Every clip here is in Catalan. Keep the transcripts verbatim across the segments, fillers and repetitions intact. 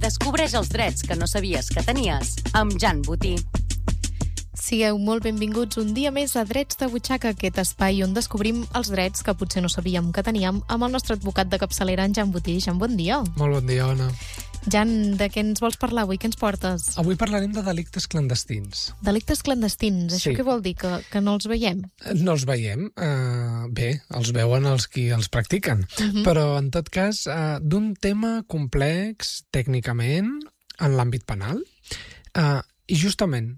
Descobreix els drets que no sabies que tenies amb Jan Botí. Sigueu molt benvinguts un dia més a Drets de Butxaca, aquest espai on descobrim els drets que potser no sabíem que teníem amb el nostre advocat de capçalera, en Jan Botí. Jan, bon dia. Molt bon dia, Ona. Jan, de què ens vols parlar avui? Què ens portes? Avui parlarem de delictes clandestins. Delictes clandestins? Això Sí. què vol dir? Que, que no els veiem? No els veiem. Uh, bé, els veuen els qui els practiquen. Mhm. Però, en tot cas, uh, d'un tema complex tècnicament en l'àmbit penal. Uh, I justament,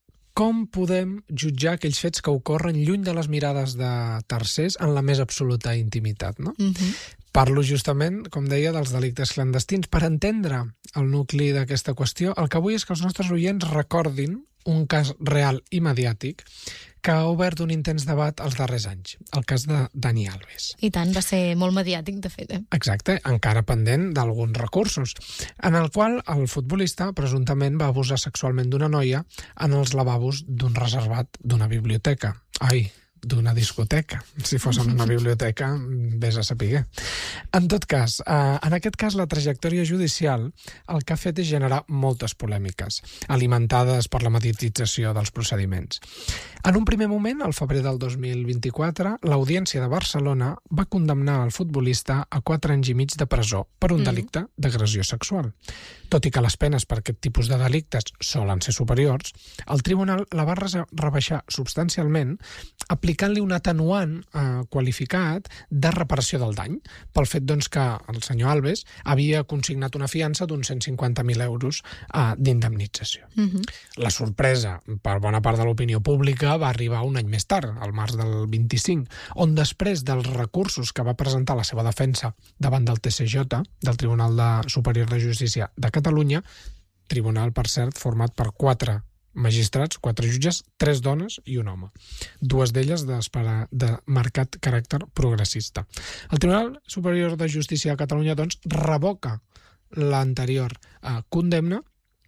com podem jutjar aquells fets que ocorren lluny de les mirades de tercers en la més absoluta intimitat, no? Mhm. Parlo justament, com deia, dels delictes clandestins. Per entendre el nucli d'aquesta qüestió, el que vull és que els nostres oients recordin un cas real i mediàtic que ha obert un intens debat els darrers anys, el cas de Dani Alves. I tant, va ser molt mediàtic, de fet. Eh? Exacte, encara pendent d'alguns recursos, en el qual el futbolista presumptament va abusar sexualment d'una noia en els lavabos d'un reservat d'una biblioteca. Ai, d'una discoteca. Si fos en una biblioteca, vés a saber. En tot cas, eh, en aquest cas, la trajectòria judicial el que ha fet és generar moltes polèmiques, alimentades per la mediatització dels procediments. En un primer moment, al febrer del dos mil vint-i-quatre, l'Audiència de Barcelona va condemnar el futbolista a quatre anys i mig de presó per un delicte d'agressió sexual. Tot i que les penes per aquest tipus de delictes solen ser superiors, el tribunal la va rebaixar substancialment aplicant-li un atenuant eh, qualificat de reparació del dany, pel fet doncs, que el senyor Alves havia consignat una fiança d'uns cent cinquanta mil euros eh, d'indemnització. Mhm. La sorpresa per bona part de l'opinió pública va arribar un any més tard, al març del vint-i-cinc, on després dels recursos que va presentar la seva defensa davant del T C J, del Tribunal de Superior de Justícia de Catalunya, tribunal, per cert, format per quatre magistrats, quatre jutges, tres dones i un home. Dues d'elles de marcat caràcter progressista. El Tribunal Superior de Justícia de Catalunya, doncs, revoca l'anterior eh, condemna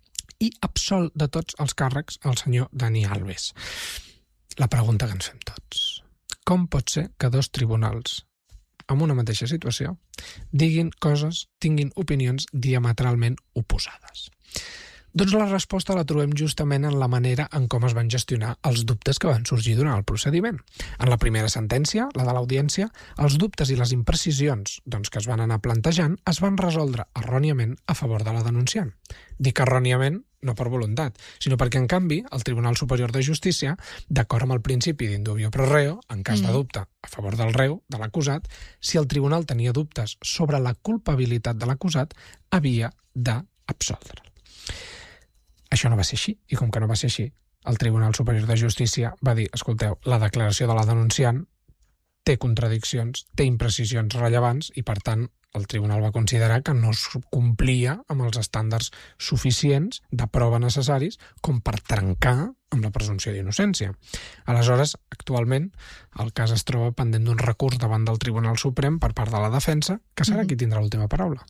i absol de tots els càrrecs al senyor Dani Alves. La pregunta que ens fem tots. Com pot ser que dos tribunals amb una mateixa situació diguin coses, tinguin opinions diametralment oposades? Doncs la resposta la trobem justament en la manera en com es van gestionar els dubtes que van sorgir durant el procediment. En la primera sentència, la de l'Audiència, els dubtes i les imprecisions doncs, que es van anar plantejant es van resoldre erròniament a favor de la denunciant. Dic erròniament no per voluntat, sinó perquè, en canvi, el Tribunal Superior de Justícia, d'acord amb el principi d'indubio pro reo, en cas de dubte a favor del reu, de l'acusat, si el tribunal tenia dubtes sobre la culpabilitat de l'acusat, havia d'absoldre'l. Això no va ser així, i com que no va ser així, el Tribunal Superior de Justícia va dir, escolteu, la declaració de la denunciant té contradiccions, té imprecisions rellevants i, per tant, el tribunal va considerar que no es complia amb els estàndards suficients de prova necessaris com per trencar amb la presumpció d'innocència. Aleshores, actualment, el cas es troba pendent d'un recurs davant del Tribunal Suprem per part de la defensa, que serà qui tindrà l'última paraula.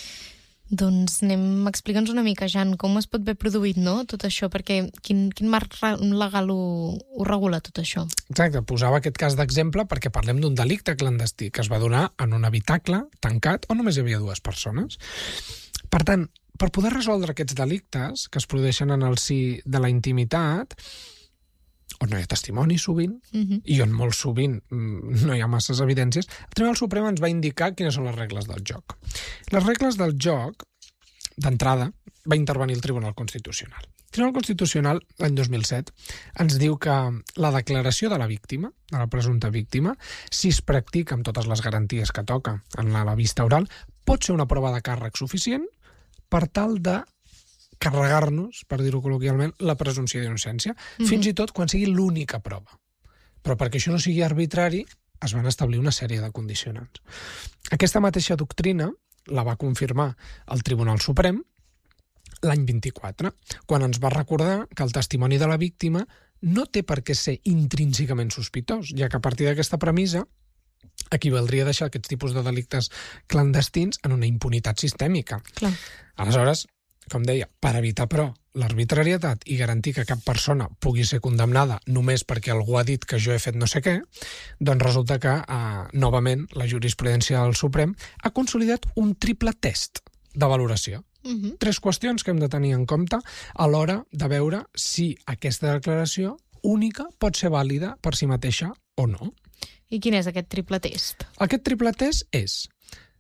Doncs anem, explica'ns una mica, Jan, com es pot haver produït, no?, tot això, perquè quin, quin marc legal ho, ho regula tot això? Exacte, posava aquest cas d'exemple perquè parlem d'un delicte clandestí que es va donar en un habitacle tancat on només hi havia dues persones. Per tant, per poder resoldre aquests delictes que es produeixen en el si de la intimitat, on no hi ha testimoni sovint, uh-huh. i on molt sovint no hi ha masses evidències, el Tribunal Suprem ens va indicar quines són les regles del joc. Les regles del joc, d'entrada, va intervenir el Tribunal Constitucional. El Tribunal Constitucional, l'any dos mil set, ens diu que la declaració de la víctima, de la presumpta víctima, si es practica amb totes les garanties que toca en la, la vista oral, pot ser una prova de càrrec suficient per tal de carregar-nos, per dir-ho col·loquialment, la presumpció d'innocència, mm-hmm. fins i tot quan sigui l'única prova. Però perquè això no sigui arbitrari, es van establir una sèrie de condicionants. Aquesta mateixa doctrina la va confirmar el Tribunal Suprem l'any vint-i-quatre, quan ens va recordar que el testimoni de la víctima no té per què ser intrínsecament sospitós, ja que a partir d'aquesta premissa equivaldria a deixar aquests tipus de delictes clandestins en una impunitat sistèmica. Clar. Aleshores, com deia, per evitar, però, l'arbitrarietat i garantir que cap persona pugui ser condemnada només perquè algú ha dit que jo he fet no sé què, doncs resulta que, eh, novament, la jurisprudència del Suprem ha consolidat un triple test de valoració. Uh-huh. Tres qüestions que hem de tenir en compte a l'hora de veure si aquesta declaració única pot ser vàlida per si mateixa o no. I quin és aquest triple test? Aquest triple test és: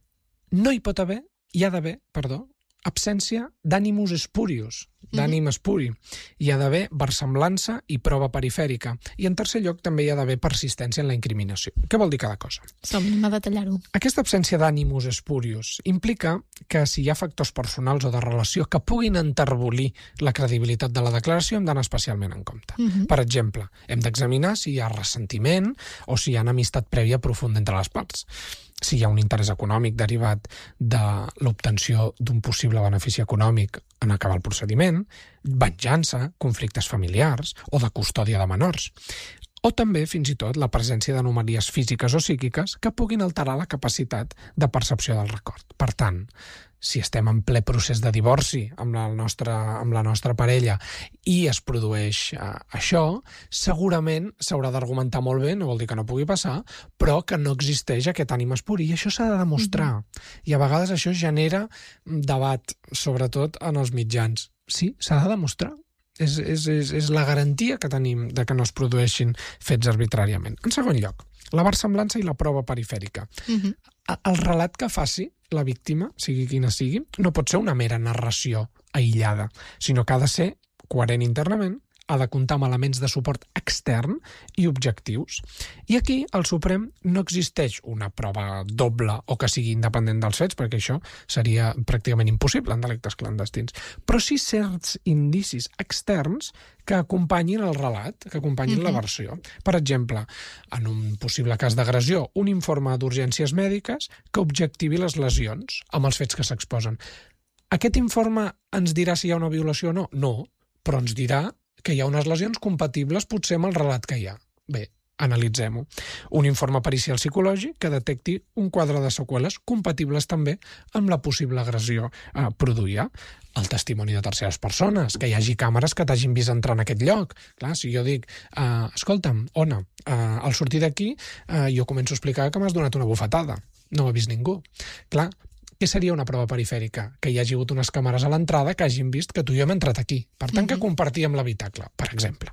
no hi pot haver, hi ha d'haver, perdó, absència d'ànimus espurius, d'ànim espuri. Hi ha d'haver versemblança i prova perifèrica. I en tercer lloc també hi ha d'haver persistència en la incriminació. Què vol dir cada cosa? Som-hi a detallar-ho. Aquesta absència d'ànimus espurius implica que si hi ha factors personals o de relació que puguin enterbolir la credibilitat de la declaració, hem d'anar especialment en compte. Uh-huh. Per exemple, hem d'examinar si hi ha ressentiment o si hi ha enemistat prèvia profunda entre les parts. Si hi ha un interès econòmic derivat de l'obtenció d'un possible benefici econòmic en acabar el procediment, venjança, conflictes familiars o de custòdia de menors. O també, fins i tot, la presència d'anomalies físiques o psíquiques que puguin alterar la capacitat de percepció del record. Per tant, si estem en ple procés de divorci amb la nostra, amb la nostra parella i es produeix eh, això, segurament s'haurà d'argumentar molt bé, no vol dir que no pugui passar, però que no existeix aquest ànim espuri, i això s'ha de demostrar. Mm-hmm. I a vegades això genera debat, sobretot en els mitjans. Sí, s'ha de demostrar. És, és, és, és la garantia que tenim de que no es produeixin fets arbitràriament. En segon lloc, la versemblança i la prova perifèrica. Mm-hmm. El relat que faci la víctima, sigui quina sigui, no pot ser una mera narració aïllada, sinó que ha de ser coherent internament, ha de comptar amb elements de suport extern i objectius. I aquí, al Suprem, no existeix una prova doble o que sigui independent dels fets, perquè això seria pràcticament impossible en delictes clandestins. Però sí certs indicis externs que acompanyin el relat, que acompanyin mm-hmm. la versió. Per exemple, en un possible cas d'agressió, un informe d'urgències mèdiques que objectivi les lesions amb els fets que s'exposen. Aquest informe ens dirà si hi ha una violació o no? No, però ens dirà que hi ha unes lesions compatibles potser amb el relat que hi ha. Bé, analitzem-ho. Un informe pericial psicològic que detecti un quadre de seqüeles compatibles també amb la possible agressió eh, produïda. El testimoni de terceres persones, que hi hagi càmeres que t'hagin vist entrar en aquest lloc. Clar, si jo dic, eh, escolta'm, Ona, eh, al sortir d'aquí eh, jo començo a explicar que m'has donat una bufetada. No ho ha vist ningú. Clar, què seria una prova perifèrica? Que hi hagi hagut unes càmeres a l'entrada que hagin vist que tu i jo hem entrat aquí. Per tant, mm-hmm. que compartíem l'habitacle, per exemple.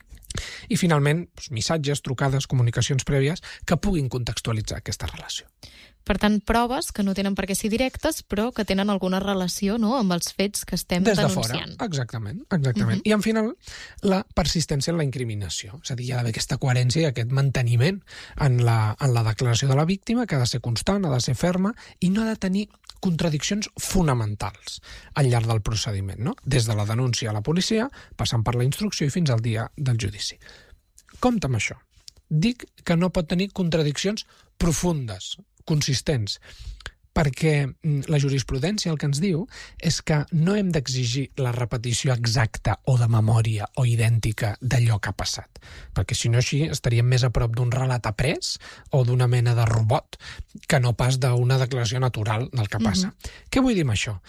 I, finalment, doncs, missatges, trucades, comunicacions prèvies que puguin contextualitzar aquesta relació. Per tant, proves que no tenen per què ser directes, però que tenen alguna relació, no?, amb els fets que estem Des de denunciant. Fora, exactament. exactament. Uh-huh. I, en final, la persistència en la incriminació. És a dir, hi ha d'haver aquesta coherència i aquest manteniment en la, en la declaració de la víctima, que ha de ser constant, ha de ser ferma, i no ha de tenir contradiccions fonamentals al llarg del procediment, no? Des de la denúncia a la policia, passant per la instrucció i fins al dia del judici. Compte amb això. Dic que no pot tenir contradiccions profundes, consistents, perquè la jurisprudència el que ens diu és que no hem d'exigir la repetició exacta o de memòria o idèntica d'allò que ha passat, perquè si no així estaríem més a prop d'un relat après o d'una mena de robot que no pas d'una declaració natural del que passa. Mm-hmm. Què vull dir amb això?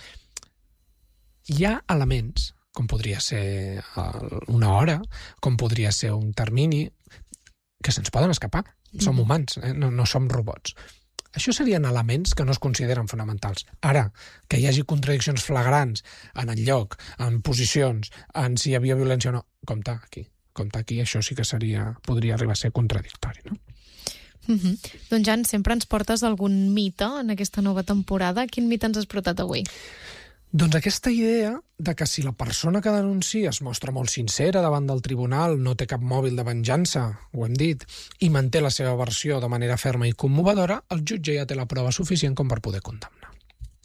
Hi ha elements, com podria ser una hora, com podria ser un termini, que se'ns poden escapar. Mm-hmm. Som humans, eh? no, no som robots. Això serien elements que no es consideren fonamentals. Ara, que hi hagi contradiccions flagrants en el lloc, en posicions, en si hi havia violència o no, compte aquí. Compte aquí, això sí que seria, podria arribar a ser contradictori, no? Mm-hmm. Doncs, Jan, sempre ens portes algun mite en aquesta nova temporada. Quin mite ens has portat avui? Doncs aquesta idea de que si la persona que denuncia es mostra molt sincera davant del tribunal, no té cap mòbil de venjança, ho hem dit, i manté la seva versió de manera ferma i commovedora, el jutge ja té la prova suficient com per poder condemnar.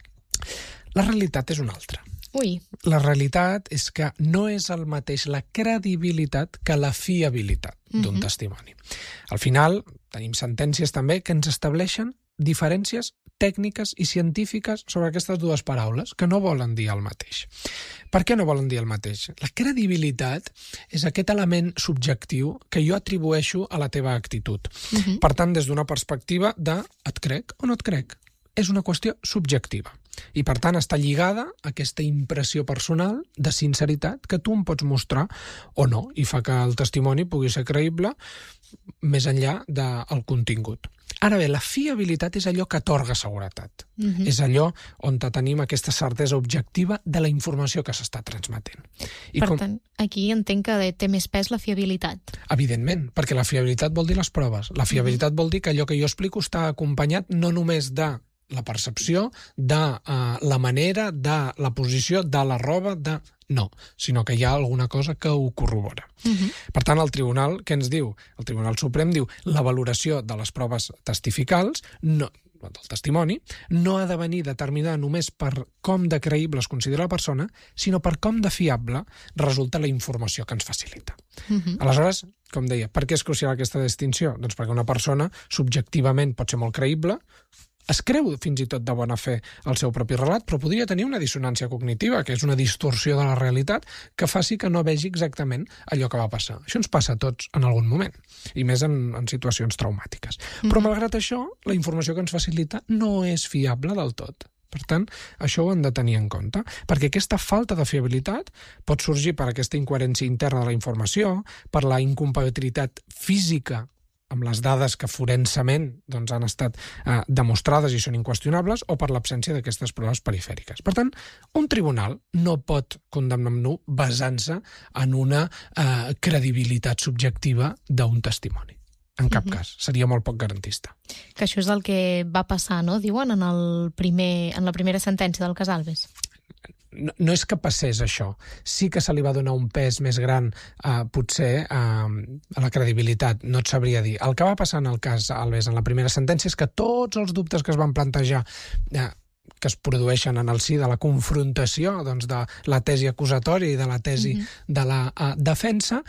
La realitat és una altra. Ui. La realitat és que no és el mateix la credibilitat que la fiabilitat d'un mm-hmm. testimoni. Al final, tenim sentències també que ens estableixen diferències tècniques i científiques sobre aquestes dues paraules, que no volen dir el mateix. Per què no volen dir el mateix? La credibilitat és aquest element subjectiu que jo atribueixo a la teva actitud. Uh-huh. Per tant, des d'una perspectiva de et crec o no et crec. És una qüestió subjectiva. I, per tant, està lligada a aquesta impressió personal de sinceritat que tu em pots mostrar o no, i fa que el testimoni pugui ser creïble més enllà del contingut. Ara bé, la fiabilitat és allò que atorga seguretat. Uh-huh. És allò on tenim aquesta certesa objectiva de la informació que s'està transmetent. I per com... tant, aquí entenc que té més pes la fiabilitat. Evidentment, perquè la fiabilitat vol dir les proves. La fiabilitat uh-huh. vol dir que allò que jo explico està acompanyat no només de la percepció, de uh, la manera, de la posició, de la roba, de... No, sinó que hi ha alguna cosa que ho corrobora. Uh-huh. Per tant, el tribunal, què ens diu? El Tribunal Suprem diu la valoració de les proves testificals, no, del testimoni, no ha de venir determinada només per com de creïble es considera la persona, sinó per com de fiable resulta la informació que ens facilita. Uh-huh. Aleshores, com deia, per què és crucial aquesta distinció? Doncs perquè una persona subjectivament pot ser molt creïble, es creu fins i tot de bona fe el seu propi relat, però podria tenir una dissonància cognitiva, que és una distorsió de la realitat, que faci que no vegi exactament allò que va passar. Això ens passa a tots en algun moment, i més en, en situacions traumàtiques. Mm-hmm. Però malgrat això, la informació que ens facilita no és fiable del tot. Per tant, això ho hem de tenir en compte, perquè aquesta falta de fiabilitat pot sorgir per aquesta incoherència interna de la informació, per la incompatibilitat física amb les dades que forensament doncs, han estat eh, demostrades i són inqüestionables, o per l'absència d'aquestes proves perifèriques. Per tant, un tribunal no pot condemnar-nos basant-se en una eh, credibilitat subjectiva d'un testimoni. En cap uh-huh. cas. Seria molt poc garantista. Que això és el que va passar, no? Diuen en, el primer, en la primera sentència del cas Alves. No, no és que passés això. Sí que se li va donar un pes més gran, eh, potser, eh, a la credibilitat. No et sabria dir. El que va passar en el cas Alves, en la primera sentència, és que tots els dubtes que es van plantejar eh, que es produeixen en el si de la confrontació doncs, de la tesi acusatòria i de la tesi uh-huh. de la eh, defensa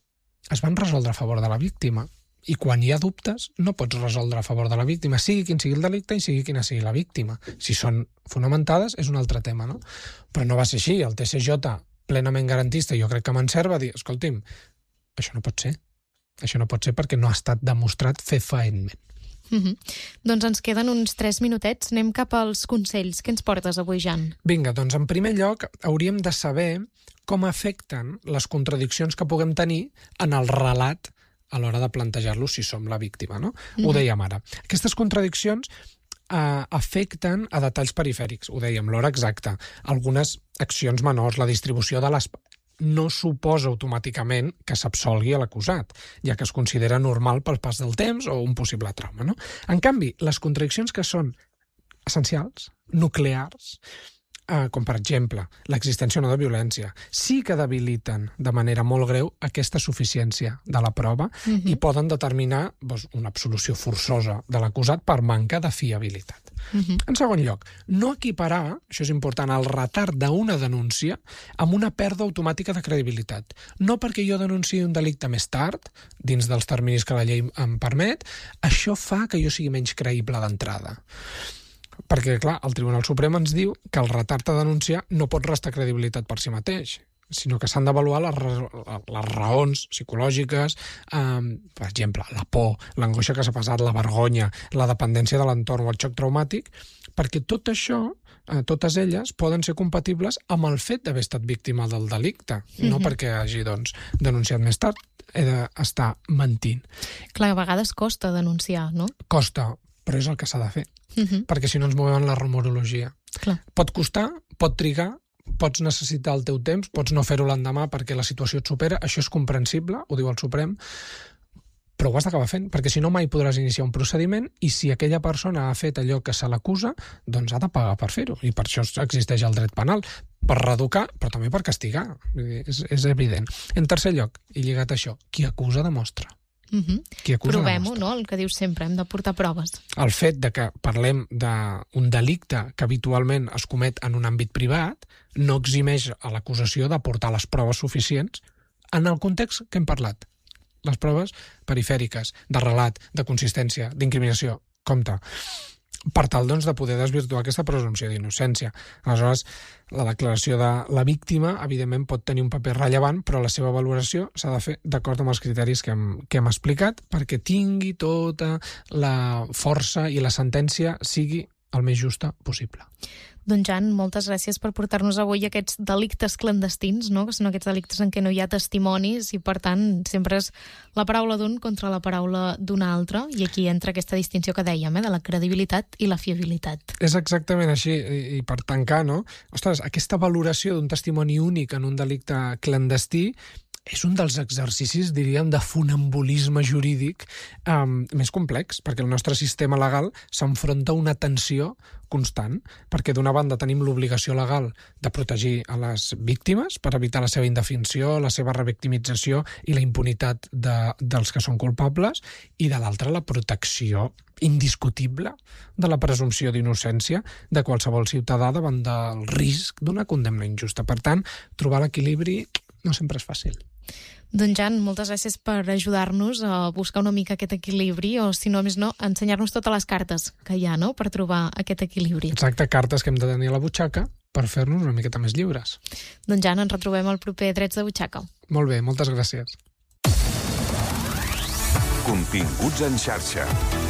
es van resoldre a favor de la víctima. I quan hi ha dubtes, no pots resoldre a favor de la víctima, sigui quin sigui el delicte i sigui quina sigui la víctima. Si són fonamentades, és un altre tema, no? Però no va ser així. El T S J, plenament garantista, jo crec que Manser va dir, escolti'm, això no pot ser. Això no pot ser perquè no ha estat demostrat fefaentment. Mm-hmm. Doncs ens queden uns tres minutets. Anem cap als consells. Què ens portes avui, Jan? Vinga, doncs en primer lloc hauríem de saber com afecten les contradiccions que puguem tenir en el relat a l'hora de plantejar-lo si som la víctima, no? Mm-hmm. Ho dèiem ara. Aquestes contradiccions eh, afecten a detalls perifèrics, ho dèiem, l'hora exacta, algunes accions menors, la distribució de les... no suposa automàticament que s'absolgui a l'acusat, ja que es considera normal pel pas del temps o un possible trauma, no? En canvi, les contradiccions que són essencials, nuclears, Uh, com per exemple l'existència o no de violència, sí que debiliten de manera molt greu aquesta suficiència de la prova uh-huh. i poden determinar doncs, una absolució forçosa de l'acusat per manca de fiabilitat. Uh-huh. En segon lloc, no equiparar, això és important, el retard d'una denúncia amb una pèrdua automàtica de credibilitat. No perquè jo denunciï un delicte més tard, dins dels terminis que la llei em permet, això fa que jo sigui menys creïble d'entrada. Perquè, clar, el Tribunal Suprem ens diu que el retard a denunciar no pot restar credibilitat per si mateix, sinó que s'han d'avaluar les, les raons psicològiques, eh, per exemple, la por, l'angoixa que s'ha passat, la vergonya, la dependència de l'entorn o el xoc traumàtic, perquè tot això, eh, totes elles, poden ser compatibles amb el fet d'haver estat víctima del delicte, mm-hmm. no perquè hagi doncs, denunciat més tard, he d'estar mentint. Clar, a vegades costa denunciar, no? Costa, però és el que s'ha de fer. Uh-huh. Perquè si no ens movem en la rumorologia. Clar. Pot costar, pot trigar, pots necessitar el teu temps, pots no fer-ho l'endemà perquè la situació et supera, això és comprensible, ho diu el Suprem, però ho has d'acabar fent, perquè si no mai podràs iniciar un procediment i si aquella persona ha fet allò que se l'acusa, doncs ha de pagar per fer-ho, i per això existeix el dret penal, per reeducar, però també per castigar, és, és evident. En tercer lloc, i lligat a això, qui acusa demostra. Uh-huh. Provem-ho, no? El que dius sempre, hem de portar proves. El fet de que parlem d'un delicte que habitualment es comet en un àmbit privat no eximeix a l'acusació de portar les proves suficients en el context que hem parlat. Les proves perifèriques, de relat, de consistència, d'incriminació. Compte. Per tal, doncs, de poder desvirtuar aquesta presumpció d'innocència. Aleshores, la declaració de la víctima, evidentment, pot tenir un paper rellevant, però la seva valoració s'ha de fer d'acord amb els criteris que hem, que hem explicat perquè tingui tota la força i la sentència sigui el més justa possible. Doncs, Jan, moltes gràcies per portar-nos avui aquests delictes clandestins, no? Que són aquests delictes en què no hi ha testimonis i, per tant, sempre és la paraula d'un contra la paraula d'un altre, i aquí entra aquesta distinció que dèiem, eh, de la credibilitat i la fiabilitat. És exactament així, i, i per tancar, no? Ostres, aquesta valoració d'un testimoni únic en un delicte clandestí és un dels exercicis, diríem, de funambulisme jurídic um, més complex, perquè el nostre sistema legal s'enfronta a una tensió constant, perquè d'una banda tenim l'obligació legal de protegir a les víctimes per evitar la seva indefensió, la seva revictimització i la impunitat de, dels que són culpables, i de l'altra la protecció indiscutible de la presumpció d'innocència de qualsevol ciutadà davant del risc d'una condemna injusta. Per tant, trobar l'equilibri no sempre és fàcil. Doncs, Jan, moltes gràcies per ajudar-nos a buscar una mica aquest equilibri, o, si no, més no, a ensenyar-nos totes les cartes que hi ha, no?, per trobar aquest equilibri. Exacte, cartes que hem de tenir a la butxaca per fer-nos una miqueta més lliures. Doncs, Jan, ens retrobem al proper Drets de Butxaca. Molt bé, moltes gràcies. Continguts en xarxa.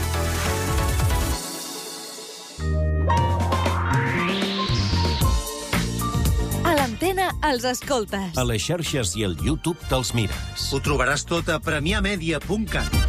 A l'antena els escoltes. A les xarxes i al YouTube te'ls mires. Ho trobaràs tot a premià media punt cat.